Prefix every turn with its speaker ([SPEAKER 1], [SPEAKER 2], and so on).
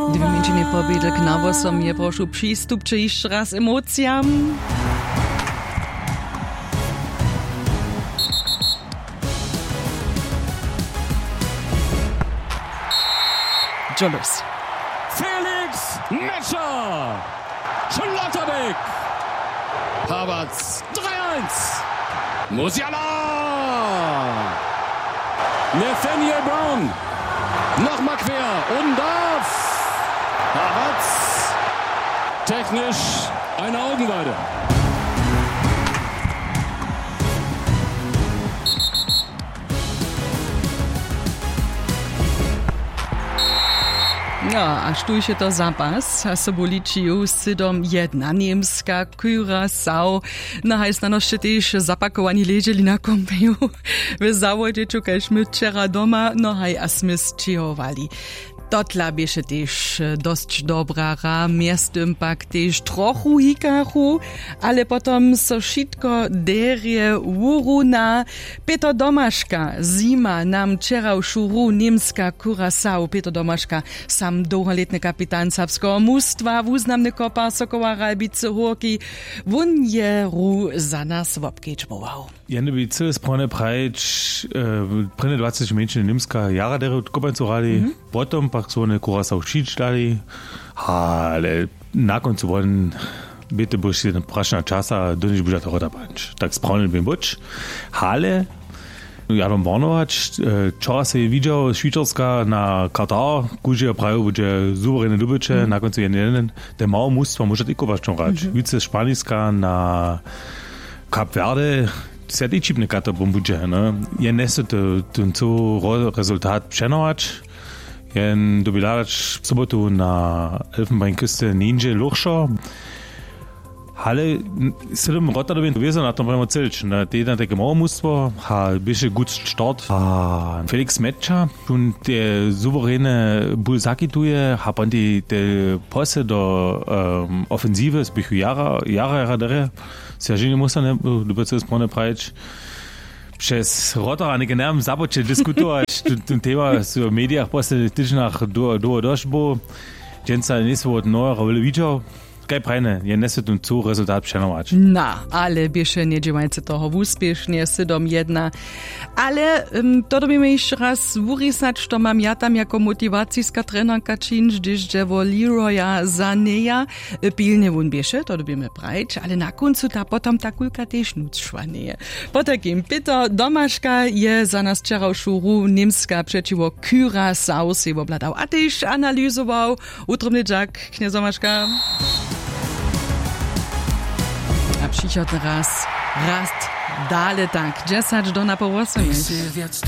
[SPEAKER 1] Gdy wymienienie pobiedek na wosom je proszę przystupcie jeszcze raz emocjam. Jonas.
[SPEAKER 2] Felix Metscher. Schlotterbeck. Havertz 3-1. Musiala. Nathaniel Brown. Nochmal quer und darf. Havertz. Technisch eine Augenweide.
[SPEAKER 1] No, a sztujcie to zapas, a so liczył 7-1 niemska Curaçao. No, hajs na noście też zapakowani leżeli na kompeju. W zawodzie czukaliśmy wczera doma, no haj a sme sčihowali. Dotla bieše też dość dobra ra, miastem pak też trochu hikachu, ale potom so šitko derje uruna. Peter Domaszka, zima nam wczera w szuru niemska Curaçao. Peter Domaszka, sam długoletny kapitan serbskiego mustwa, wuznamny kopar Sokoła Ralbice Horki, wun je ru za nas wopkiečmował.
[SPEAKER 3] Jene bi cele sprone pravič, prene 20 menšine nimska jara dere kopancu radi, potom pak so one Curaçao šič dali, ale na koncu von bitte boš jedna prašna časa, doniš buža to rodapanč. Tak sprone bi boč, ale Jadom Bornovač, čora se je videl Švičarska na Katar, kuži je pravil, bude suverene dubiče, na koncu je jeden, te malo mustva može ti kovačnom rač. Vice Španijska na Kap Verde, se je čipne kata bombuđe, ne? Je neso ten co rezultat přenovač, jen dobilač v sobotu na Elfenbeinküste Ninja Luchšo, ale sedem Rotterdam gewesen, na tom prema celč, na teda také malo mustvo, ha biše gut start, a Felix Metscher, und der souveräne Bull zakituje, ha pan te pose do Offensive, zbychu jara dere, Sergej musa ne, du se sprone pravič, przez Rotterdam nie nerem zaboče diskutować, ten tema w mediach posle tyžnach do došbo, dženca nisu od noja rovili vidio, kaj prajne, je nesetun cu rezultat přenovač.
[SPEAKER 1] Na, ale bieše niedziewajce toho úspiešne 7-1. Ale to dobimy jeszcze raz urisać, to mam ja tam jako motiwacyjska trenerka činč, gdyż dziewo Leroya Sanéja pilnie wun bieše, to dobimy prajč, ale na końcu ta potom ta kulka też nuc szwanieje. Po takim Peter Domaszka je za nas wczera w szuru niemska przeciwo Curaçao se obladał, a też analizował utromny Jack, knie Domaszka. A przychodny raz, rast, dalej tak, 10 do na połosy.